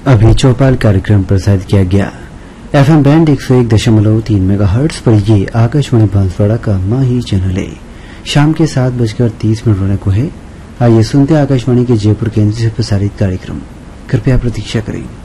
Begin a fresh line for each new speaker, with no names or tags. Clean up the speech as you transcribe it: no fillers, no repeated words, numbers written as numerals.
अभी चौपाल कार्यक्रम प्रसारित किया गया। एफएम बैंड 101.3 मेगाहर्ट्ज पर ये आकाशवाणी बांसवाड़ा का माही चैनल है। शाम के 7:30 होने को है। आइए सुनते आकाशवाणी के जयपुर केंद्र से प्रसारित कार्यक्रम। कृपया प्रतीक्षा करें।